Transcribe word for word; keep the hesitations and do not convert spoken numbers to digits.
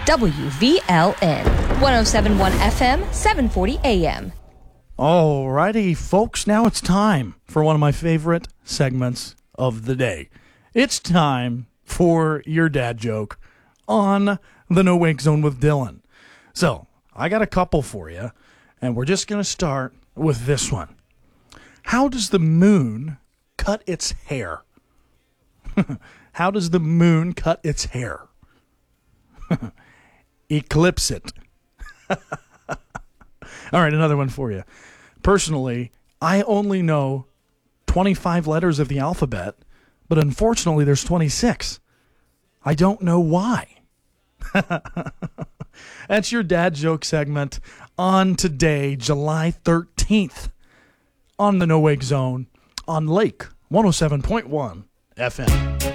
W V L N, one oh seven point one F M, seven forty A M. Alrighty, folks, now it's time for one of my favorite segments of the day. It's time for your dad joke on the No Wake Zone with Dylan. So, I got a couple for you, and we're just going to start with this one. How does the moon cut its hair? How does the moon cut its hair? Eclipse it. All right, another one for you. Personally, I only know twenty-five letters of the alphabet, but unfortunately there's twenty-six. I don't know why. That's your dad joke segment on today, July thirteenth, on the No Wake Zone on Lake one oh seven point one F M.